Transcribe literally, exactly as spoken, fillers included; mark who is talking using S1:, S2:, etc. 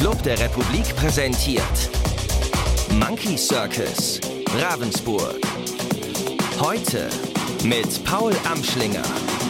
S1: Club der Republik präsentiert Monkey Circus Ravensburg. Heute mit Paul Amschlinger.